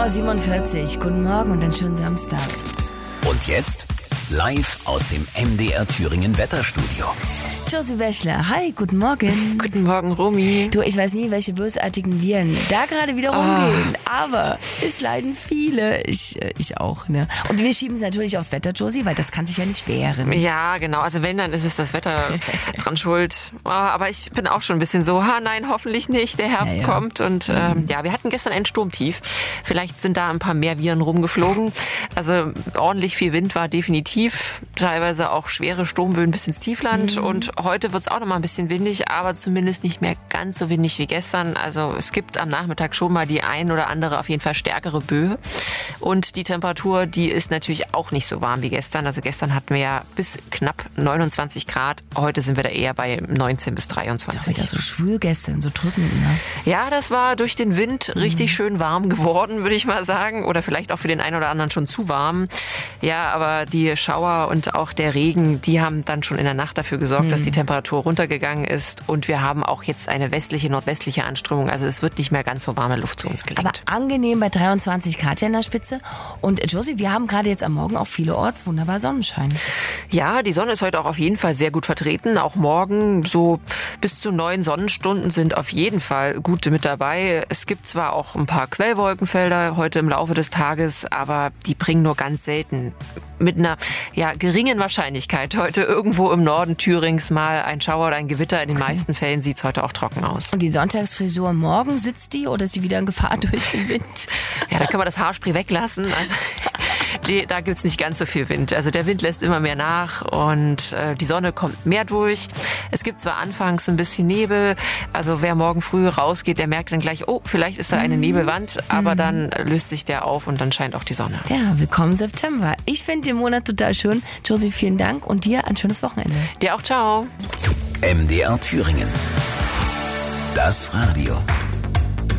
7:47 Uhr. Guten Morgen und einen schönen Samstag. Und jetzt live aus dem MDR Thüringen Wetterstudio. Josie Bächler, hi, guten Morgen. Guten Morgen, Romy. Du, ich weiß nie, welche bösartigen Viren da gerade wieder rumgehen, aber es leiden viele. Ich auch, ne? Und wir schieben es natürlich aufs Wetter, Josie, weil das kann sich ja nicht wehren. Ja, genau. Also wenn, dann ist es das Wetter dran schuld. Aber ich bin auch schon ein bisschen so, nein, hoffentlich nicht. Der Herbst kommt. Und wir hatten gestern ein Sturmtief. Vielleicht sind da ein paar mehr Viren rumgeflogen. Also ordentlich viel Wind war definitiv. Teilweise auch schwere Sturmböen bis ins Tiefland. Und heute wird es auch noch mal ein bisschen windig, aber zumindest nicht mehr ganz so windig wie gestern. Also es gibt am Nachmittag schon mal die ein oder andere auf jeden Fall stärkere Böe. Und die Temperatur, die ist natürlich auch nicht so warm wie gestern. Also gestern hatten wir ja bis knapp 29 Grad. Heute sind wir da eher bei 19 bis 23. Das war wieder so schwül gestern, so drückend, ne? Ja, das war durch den Wind richtig schön warm geworden, würde ich mal sagen. Oder vielleicht auch für den einen oder anderen schon zu warm. Ja, aber die Schauer und auch der Regen, die haben dann schon in der Nacht dafür gesorgt, dass die Temperatur runtergegangen ist. Und wir haben auch jetzt eine westliche, nordwestliche Anströmung. Also es wird nicht mehr ganz so warme Luft zu uns gelenkt. Aber angenehm bei 23 Grad in der Spitze. Und Josie, wir haben gerade jetzt am Morgen auch vielerorts wunderbar Sonnenschein. Ja, die Sonne ist heute auch auf jeden Fall sehr gut vertreten. Auch morgen so bis zu 9 Sonnenstunden sind auf jeden Fall gute mit dabei. Es gibt zwar auch ein paar Quellwolkenfelder heute im Laufe des Tages, aber die bringen nur ganz selten mit einer geringen Wahrscheinlichkeit heute irgendwo im Norden Thürings mal ein Schauer oder ein Gewitter. In den meisten Fällen sieht es heute auch trocken aus. Und die Sonntagsfrisur morgen, sitzt die oder ist sie wieder in Gefahr durch den Wind? Ja, da kann man das Haarspray weglassen. Also da gibt's nicht ganz so viel Wind. Also der Wind lässt immer mehr nach und die Sonne kommt mehr durch. Es gibt zwar anfangs ein bisschen Nebel, also wer morgen früh rausgeht, der merkt dann gleich, vielleicht ist da eine Nebelwand, aber dann löst sich der auf und dann scheint auch die Sonne. Ja, willkommen September. Ich finde den Monat total schön. Josie, vielen Dank und dir ein schönes Wochenende. Dir auch, ciao. MDR Thüringen. Das Radio.